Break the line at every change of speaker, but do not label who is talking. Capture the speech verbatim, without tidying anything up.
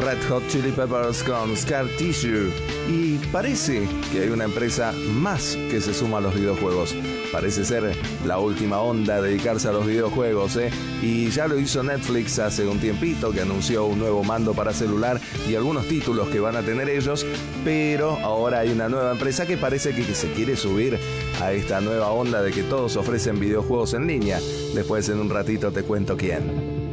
Red Hot Chili Peppers con Scar Tissue. Y parece que hay una empresa más que se suma a los videojuegos. Parece ser la última onda dedicarse a los videojuegos, ¿eh? Y ya lo hizo Netflix hace un tiempito, que anunció un nuevo mando para celular y algunos títulos que van a tener ellos. Pero ahora hay una nueva empresa que parece que se quiere subir a esta nueva onda de que todos ofrecen videojuegos en línea. Después en un ratito te cuento quién.